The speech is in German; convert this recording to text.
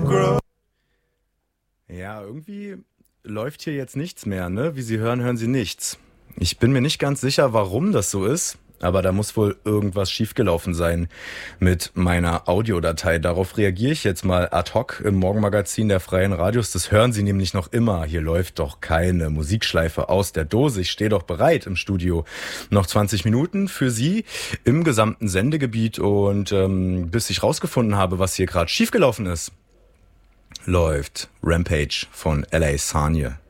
Ja, irgendwie läuft hier jetzt nichts mehr, ne? Wie Sie hören, hören Sie nichts. Ich bin mir nicht ganz sicher, warum das so ist, aber da muss wohl irgendwas schiefgelaufen sein mit meiner Audiodatei. Darauf reagiere ich jetzt mal ad hoc im Morgenmagazin der Freien Radios. Das hören Sie nämlich noch immer. Hier läuft doch keine Musikschleife aus der Dose. Ich stehe doch bereit im Studio. Noch 20 Minuten für Sie im gesamten Sendegebiet und bis ich rausgefunden habe, was hier gerade schiefgelaufen ist, läuft Rampage von L.A. Sanye.